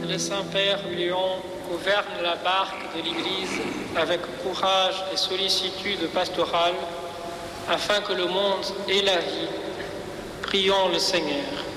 le Saint-Père Léon gouverne la barque de l'Église avec courage et sollicitude pastorale, afin que le monde ait la vie. Prions le Seigneur.